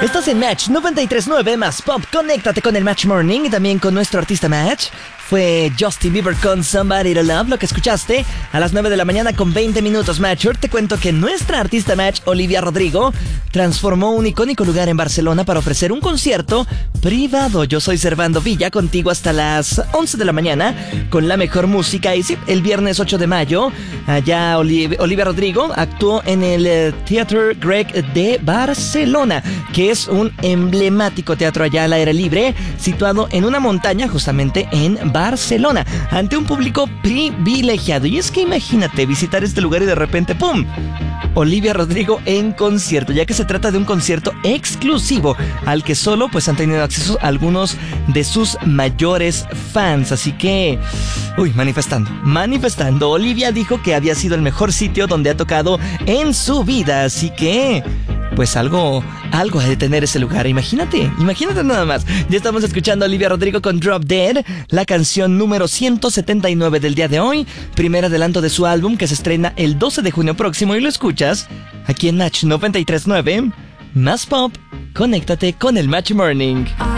Estás en Match 93.9 más Pop. Conéctate con el Match Morning y también con nuestro artista Match. Fue Justin Bieber con Somebody to Love, lo que escuchaste a las 9 de la mañana con 20 minutos, Matcher. Te cuento que nuestra artista Match, Olivia Rodrigo, transformó un icónico lugar en Barcelona para ofrecer un concierto privado. Yo soy Servando Villa, contigo hasta las 11 de la mañana con la mejor música. Y sí, el viernes 8 de mayo, allá Olivia Rodrigo actuó en el Theatre Grec de Barcelona, que es un emblemático teatro allá al aire libre, situado en una montaña justamente en Barcelona, ante un público privilegiado. Y es que imagínate visitar este lugar y de repente ¡pum! Olivia Rodrigo en concierto, ya que se trata de un concierto exclusivo al que solo pues han tenido acceso algunos de sus mayores fans. Así que, manifestando. Olivia dijo que había sido el mejor sitio donde ha tocado en su vida, así que pues algo ha de tener ese lugar. Imagínate nada más. Ya estamos escuchando a Olivia Rodrigo con Drop Dead, la canción número 179 del día de hoy, primer adelanto de su álbum que se estrena el 12 de junio próximo, y lo escuchas aquí en Match 93.9 más Pop. Conéctate con el Match Morning.